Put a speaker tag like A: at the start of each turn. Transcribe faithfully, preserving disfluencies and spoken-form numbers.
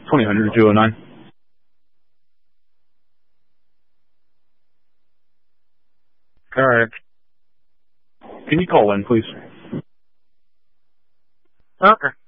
A: twenty hundred two oh nine. All right. Can you call in, please?
B: Okay.